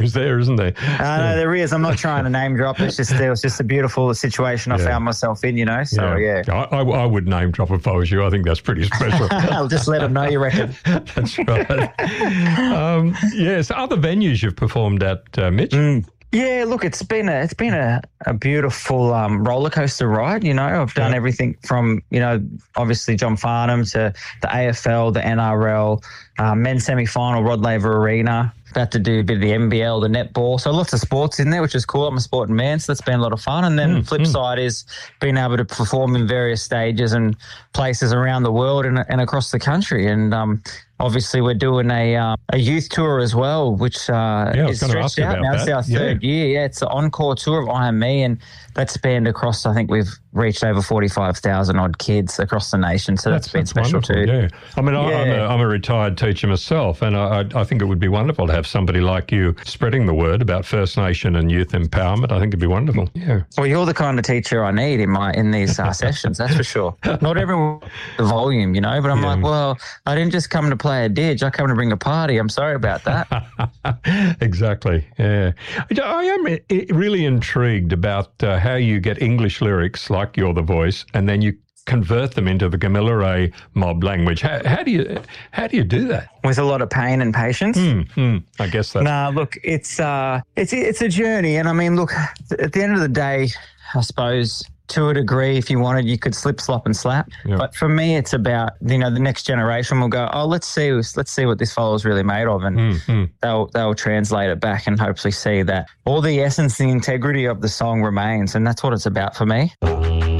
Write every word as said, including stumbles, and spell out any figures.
is there, isn't there? Uh, no, there is. I'm not trying to name drop. It's just it was just a beautiful situation I Yeah. found myself in, you know. So yeah, I, I, I would name drop if I was you. I think that's pretty special. I'll just let them know you reckon. That's right. um, yes, other venues you've performed at, uh, Mitch. Mm. Yeah, look, it's been a it's been a, a beautiful um, roller coaster ride. You know, I've done Yeah. everything from you know obviously John Farnham to the A F L, the N R L, uh, men's semi final, Rod Laver Arena. About to do a bit of the N B L, the netball. So lots of sports in there, which is cool. I'm a sporting man, so that's been a lot of fun. And then Mm, the flip mm. side is being able to perform in various stages and places around the world and, and across the country. And um, obviously we're doing a uh, a youth tour as well, which uh, Yeah, I was is gonna stretched ask you out about now. It's that. our third Yeah. year. Yeah, it's the encore tour of I Am Me, and that's spanned across, I think we've reached over forty-five thousand odd kids across the nation. So that's, been special wonderful, too. Yeah, I mean, I, I'm, Yeah. a, I'm a retired teacher myself, and I, I I think it would be wonderful to have somebody like you spreading the word about First Nation and youth empowerment. I think it'd be wonderful. Yeah. Well, you're the kind of teacher I need in my in these uh, sessions, that's for sure. Not everyone the volume, you know, but I'm Yeah. like, well, I didn't just come to play a didge. I come to bring a party. I'm sorry about that. Exactly. Yeah. I am i- really intrigued about uh, how you get English lyrics like You're the Voice, and then you convert them into the Gamilaroi mob language. How, how do you how do you do that? With a lot of pain and patience. Hmm, hmm, I guess that's Nah, look, it's uh, it's it's a journey, and I mean, look, at the end of the day, I suppose to a degree, if you wanted, you could slip, slop, and slap. Yeah. But for me, it's about you know the next generation will go, oh, let's see, let's see what this follow's really made of, and Hmm, hmm. they'll they'll translate it back and hopefully see that all the essence, the integrity of the song remains, and that's what it's about for me.